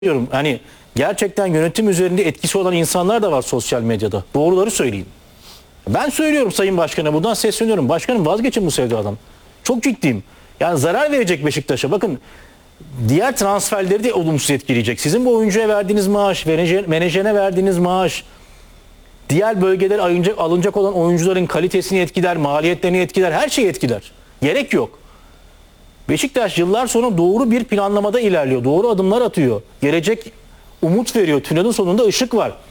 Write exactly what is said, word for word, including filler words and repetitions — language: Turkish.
diyorum hani gerçekten yönetim üzerinde etkisi olan insanlar da var sosyal medyada. Doğruları söyleyin. Ben söylüyorum Sayın Başkan'a, buradan sesleniyorum. Başkanım, vazgeçin bu sevdadan. Çok ciddiyim. Yani zarar verecek Beşiktaş'a. Bakın, diğer transferleri de olumsuz etkileyecek. Sizin bu oyuncuya verdiğiniz maaş, menajer- menajerine verdiğiniz maaş, diğer bölgelere alınacak, alınacak olan oyuncuların kalitesini etkiler, maliyetlerini etkiler, her şeyi etkiler. Gerek yok. Beşiktaş yıllar sonra doğru bir planlamada ilerliyor. Doğru adımlar atıyor. Gelecek umut veriyor. Tünelin sonunda ışık var.